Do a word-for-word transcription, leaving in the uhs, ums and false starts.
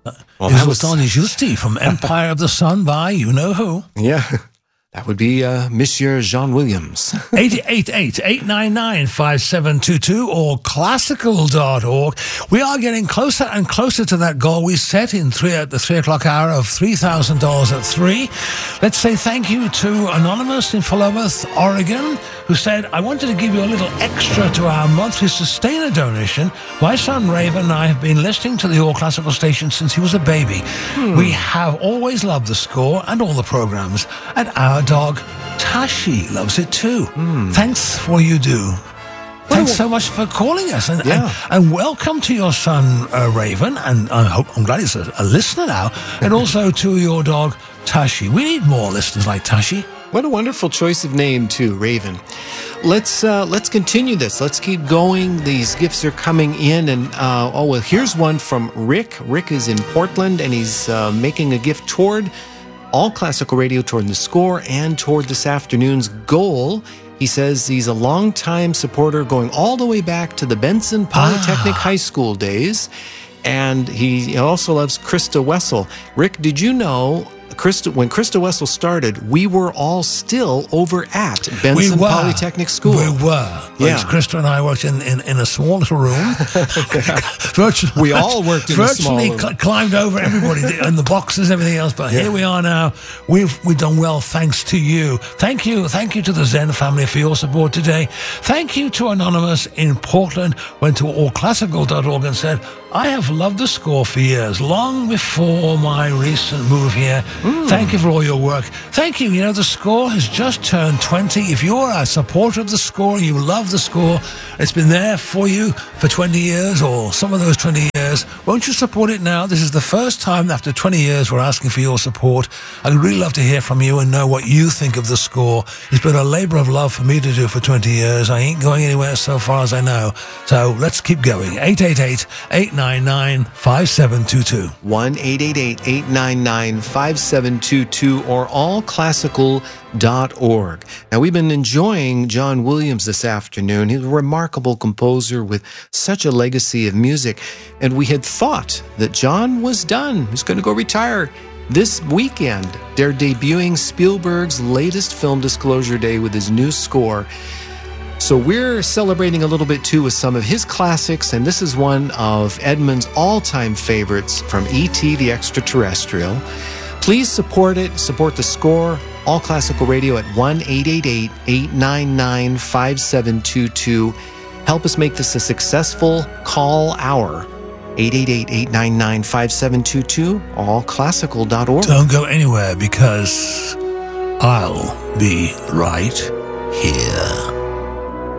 Well, It that was was Donny Giusti from Empire of the Sun by you-know-who. yeah. That would be uh, Monsieur John Williams. eight eight eight, eight nine nine, five seven two two or classical dot org. We are getting closer and closer to that goal we set in three at the three o'clock hour of three thousand dollars at three. Let's say thank you to Anonymous in Philomath, Oregon, who said, I wanted to give you a little extra to our monthly sustainer donation. My son Raven and I have been listening to the All Classical station since he was a baby. Hmm. We have always loved the score and all the programs, and our dog Tashi loves it too. Mm. Thanks for what you do. Thanks so much for calling us, and, yeah. and, and welcome to your son uh, Raven, and I hope I'm glad he's a, a listener now, and also to your dog Tashi. We need more listeners like Tashi. What a wonderful choice of name too, Raven. Let's uh, let's continue this. Let's keep going. These gifts are coming in, and uh, oh well, here's one from Rick. Rick is in Portland, and he's uh, making a gift toward All Classical Radio, toward the score, and toward this afternoon's goal. He says he's a longtime supporter going all the way back to the Benson Polytechnic ah. High School days. And he also loves Krista Wessel. Rick, did you know Krista, when Krista Wessel started, we were all still over at Benson we Polytechnic School. We were. Yeah. Krista and I worked in, in, in a small little room. virtually, we all worked in a small room. Virtually cl- climbed over everybody and the boxes and everything else. But yeah. Here we are now. We've we've done well thanks to you. Thank you. Thank you to the Zen family for your support today. Thank you to Anonymous in Portland, went to all classical dot org and said, I have loved the score for years, long before my recent move here. Mm. Thank you for all your work. Thank you. You know, the score has just turned twenty. If you're a supporter of the score, you love the score, it's been there for you for twenty years or some of those twenty years, won't you support it now? This is the first time after twenty years we're asking for your support. I'd really love to hear from you and know what you think of the score. It's been a labor of love for me to do for twenty years. I ain't going anywhere so far as I know. So let's keep going. eight eight eight, eight nine nine, five seven two two. one eight eight eight, eight nine nine, five seven two two or all classical dot org. Now, we've been enjoying John Williams this afternoon. He's a remarkable composer with such a legacy of music. And we had thought that John was done. He's going to go retire. This weekend, they're debuting Spielberg's latest film, Disclosure Day, with his new score. So we're celebrating a little bit, too, with some of his classics, and this is one of Edmund's all-time favorites from E T the Extraterrestrial. Please support it, support the score, All Classical Radio at one eight eight eight, eight nine nine, five seven two two. Help us make this a successful call hour. eight eight eight, eight nine nine, five seven two two, all classical dot org. Don't go anywhere because I'll be right here.